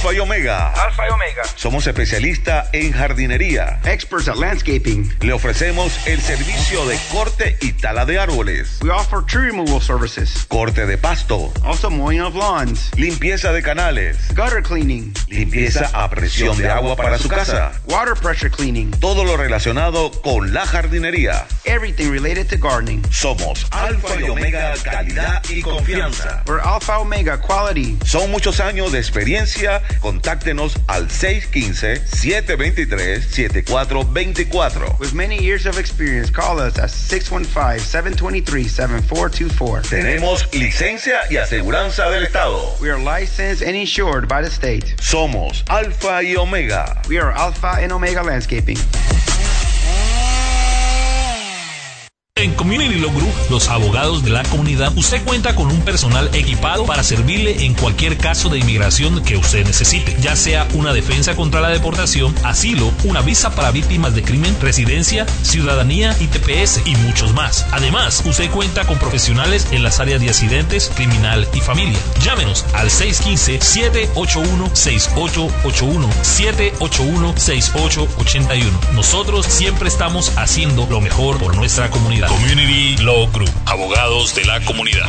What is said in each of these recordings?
Alfa y Omega. Alfa y Omega. Somos especialistas en jardinería. Experts at landscaping. Le ofrecemos el servicio de corte y tala de árboles. We offer tree removal services. Corte de pasto. Also mowing of lawns. Limpieza de canales. Gutter cleaning. Limpieza a presión de agua para su casa. Water pressure cleaning. Todo lo relacionado con la jardinería. Everything related to gardening. Somos Alfa y Omega, calidad y confianza. We're Alpha Omega quality. Son muchos años de experiencia. Contáctenos al 615-723-7424. With many years of experience, call us at 615-723-7424. Tenemos licencia y aseguranza del Estado. We are licensed and insured by the state. Somos Alfa y Omega. We are Alpha and Omega Landscaping. En Community Law Group, los abogados de la comunidad, usted cuenta con un personal equipado para servirle en cualquier caso de inmigración que usted necesite, ya sea una defensa contra la deportación, asilo, una visa para víctimas de crimen, residencia, ciudadanía, ITPS y muchos más. Además, usted cuenta con profesionales en las áreas de accidentes, criminal y familia. Llámenos al 615-781-6881, 781-6881. Nosotros siempre estamos haciendo lo mejor por nuestra comunidad. Community Law Group, abogados de la comunidad.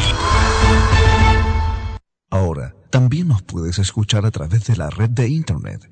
Ahora, también nos puedes escuchar a través de la red de internet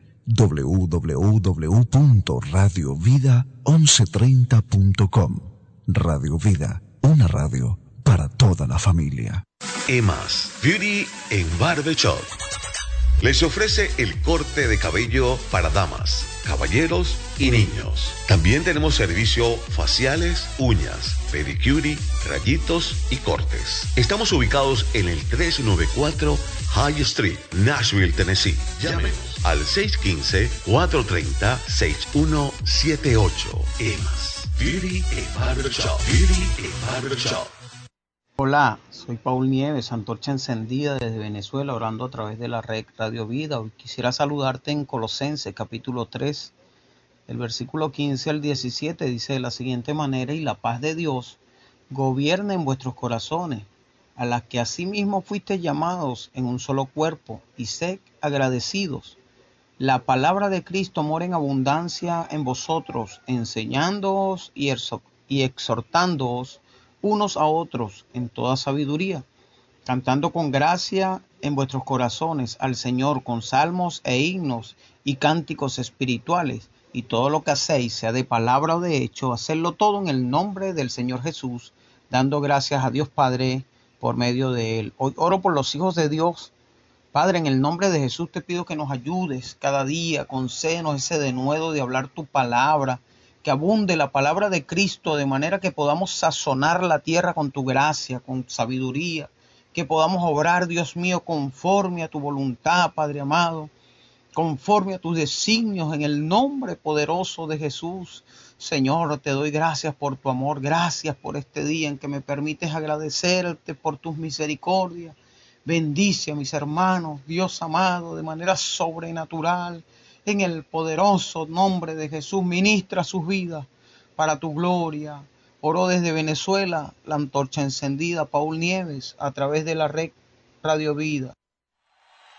www.radiovida1130.com. Radio Vida, una radio para toda la familia. EMAS Beauty en Barbershop les ofrece el corte de cabello para damas, caballeros y niños. También tenemos servicio faciales, uñas, pedicure, rayitos y cortes. Estamos ubicados en el 394 High Street, Nashville, Tennessee. Llámenos al 615-430-6178. EMAS Beauty and Barbershop. Beauty and Barbershop. Hola, soy Paul Nieves, Antorcha Encendida desde Venezuela, orando a través de la red Radio Vida. Hoy quisiera saludarte en Colosenses, capítulo 3, el versículo 15 al 17, dice de la siguiente manera: y la paz de Dios gobierne en vuestros corazones, a las que asimismo fuisteis llamados en un solo cuerpo, y sed agradecidos. La palabra de Cristo mora en abundancia en vosotros, enseñándoos y exhortándoos unos a otros en toda sabiduría, cantando con gracia en vuestros corazones al Señor con salmos e himnos y cánticos espirituales, y todo lo que hacéis, sea de palabra o de hecho, hacedlo todo en el nombre del Señor Jesús, dando gracias a Dios Padre por medio de Él. Hoy oro por los hijos de Dios. Padre, en el nombre de Jesús te pido que nos ayudes cada día, concédenos ese denuedo de hablar tu palabra, que abunde la palabra de Cristo, de manera que podamos sazonar la tierra con tu gracia, con sabiduría, que podamos obrar, Dios mío, conforme a tu voluntad, Padre amado, conforme a tus designios, en el nombre poderoso de Jesús. Señor, te doy gracias por tu amor, gracias por este día en que me permites agradecerte por tus misericordias. Bendice a mis hermanos, Dios amado, de manera sobrenatural. En el poderoso nombre de Jesús, ministra sus vidas para tu gloria. Oro desde Venezuela, la Antorcha Encendida, Paul Nieves, a través de la red Radio Vida.